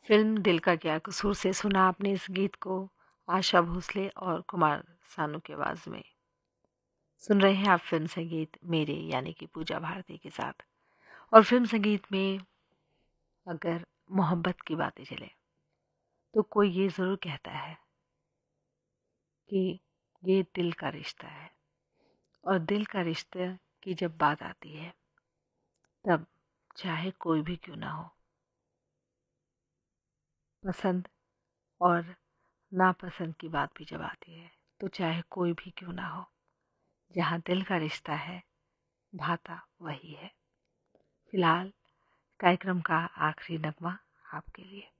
Film दिल का क्या कसूर से सुना आपने इस गीत को आशा भोसले और कुमार सानू की आवाज़ में। सुन रहे हैं आप फिल्म संगीत मेरे यानी कि पूजा भारती के साथ। और फिल्म संगीत में अगर मोहब्बत की बातें चले तो कोई ये ज़रूर कहता है कि ये दिल का रिश्ता है। और दिल का रिश्ते की जब बात आती है तब चाहे कोई भी क्यों ना हो, पसंद और नापसंद की बात भी जब आती है तो चाहे कोई भी क्यों ना हो, जहाँ दिल का रिश्ता है भाता वही है। फिलहाल कार्यक्रम का आखिरी नगमा आपके लिए।